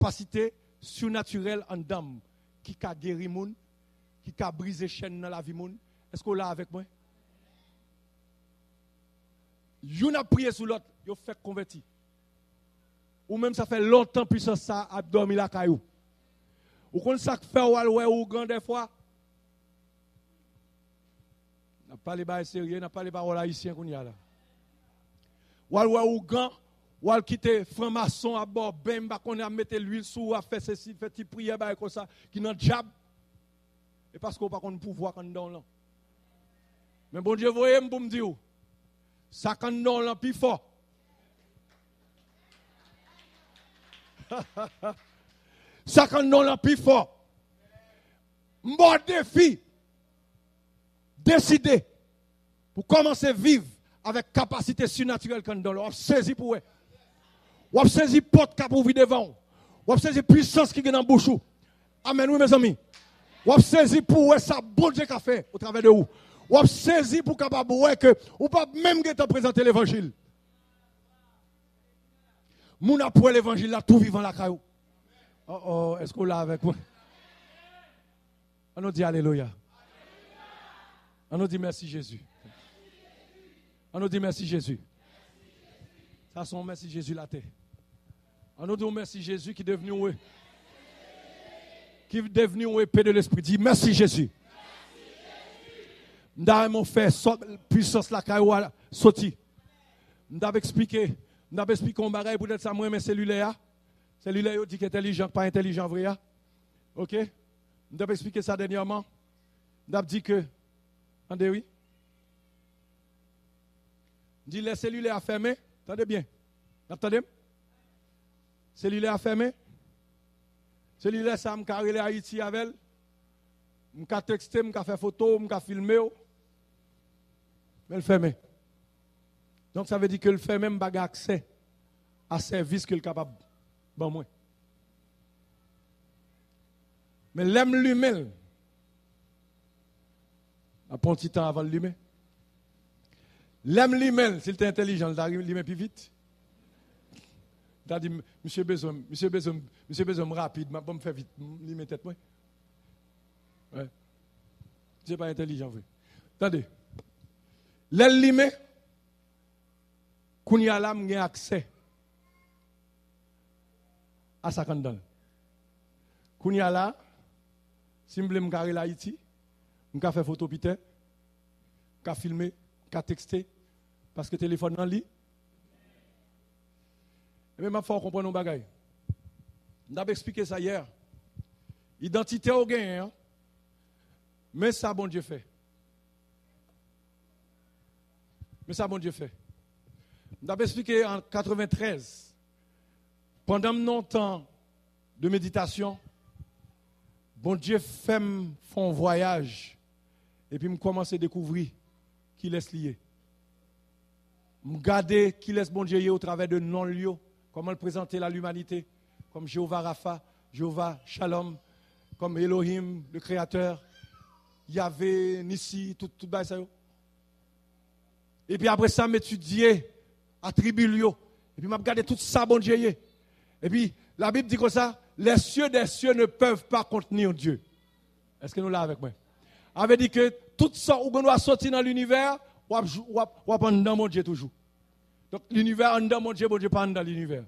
capacité surnaturelle en dame qui a guéri moun, qui a brisé chaîne dans la vie moun. Est-ce qu'on l'a avec moi? Yon a prié sur l'autre, yon fait convertir. Ou même ça fait longtemps puissance ça a dormi la caillou. Ou qu'on ça fait ou grand des fois. N'a pas les bails sérieux, n'a pas les paroles haïtiens qu'on y a là. Ou grand, ou quitter franc-maçon à bord, ben ba qu'on a mettre l'huile sous a fait ceci, fait petit prière bail comme ça qui dans diable. Et parce qu'on pas qu'on pouvoir quand dans là. Mais bon Dieu voyez pour me dire ça quand dans là plus fort. Ça quand dans là plus fort. Mon défi décider pour commencer à vivre avec capacité surnaturelle quand dans là. On saisi pour eux. On saisi porte cap ouvrir devant. On saisi puissance qui est dans la bouche. Amen oui mes amis. On saisi pour eux ça bon Dieu qu'a fait au travers de vous. On saisi pour capable ouais que ou pas même que présenter l'évangile. Moun a pour l'évangile là tout vivant la caillou. Oh est-ce qu'on l'a avec moi? On nous dit alléluia. On nous dit merci Jésus. On nous dit merci Jésus. Ça son merci Jésus la terre. On nous dit merci Jésus qui est devenu épée de l'esprit. Dit merci Jésus. M'da mon fait puissance la caillou sorti. M'da expliqué un bagage peut-être ça moi mais cellulaire. Cellulaire dit qu'intelligent pas intelligent vrai. OK? M'da expliqué ça dernièrement. M'da dit que attendez oui. Dit les cellulaires fermés. Attendez bien. Attendez. Cellulaire fermé. Cellulaire ça me carré Haïti avec. M'ka texter, m'ka faire photo, m'ka filmer. Mais le fermé. Donc ça veut dire que le fermé m'ba accès à service que le capable bon moi. Mais l'aime l'humain. A prend un petit temps avant de l'humain. L'aime l'humain, s'il est intelligent, il arrive l'humain plus vite. Il a dit, monsieur besoin rapide, je vais me faire vite, l'humain tête moi. Ouais. C'est pas intelligent, vrai. Attendez. L'humain, qu'on y a là, j'ai accès à sa candidate. Qu'on y a là, si je veux me carrer l'Haïti, je vais faire photo Peter, je vais filmer, je vais texter, parce que le téléphone dans le lit. Et même, il faut comprendre nos bagailles. Je vais expliquer ça hier. Identité au gain, hein? Mais ça, bon Dieu fait. Mais ça, bon Dieu fait. Je vais expliquer en 93, pendant mon temps de méditation, bon Dieu fait un voyage et puis je commence à découvrir qui laisse lié. Je regarde qui laisse bon Dieu au travers de non-lieux, comment le présenter à l'humanité, comme Jéhovah Rapha, Jéhovah Shalom, comme Elohim, le Créateur, Yahvé, Nissi, tout ça. Et puis après ça, m'étudier, attribuer, et puis m'a regardé tout ça, bon Dieu. Et puis la Bible dit comme ça, les cieux des cieux ne peuvent pas contenir Dieu. Est-ce que nous l'avons avec moi? Ça veut dire que tout ça, où on doit sortir dans l'univers, on va prendre dans mon Dieu toujours. Donc l'univers en dans mon Dieu pas dans l'univers.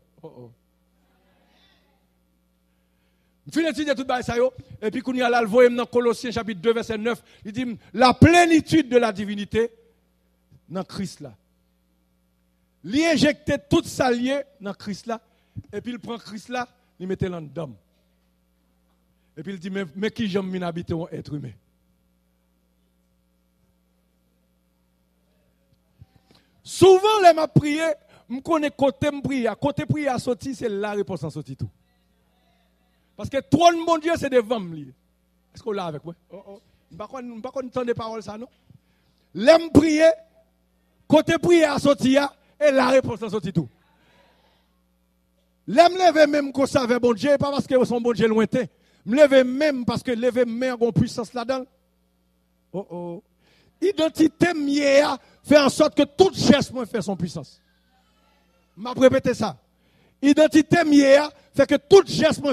Je finis d'étudier tout ça, et puis quand il y a là, le voyez dans Colossiens chapitre 2, verset 9, il dit la plénitude de la divinité dans Christ là. Il injecte tout ça lié dans Christ là, et puis il prend Christ là, il met dans dedans. Et puis il dit, mais qui j'aime habiter un être humain? Souvent, les m'a prié, je connais côté prière. Côté prière sorti, c'est la réponse en sorti tout. Parce que trop de mon Dieu, c'est des vents. Est-ce qu'on l'a avec moi? Je ne sais pas entendre des paroles ça, non? L'aime prier, côté prière sorti, et la réponse en sorti tout. L'aime lever même qu'on savait bon Dieu, pas parce que son bon Dieu lointain. Me lever même parce que lever main a une puissance là-dedans. Identité mienne fait en sorte que toute geste moi fait son puissance. M'a répété ça. Identité mière fait que tout geste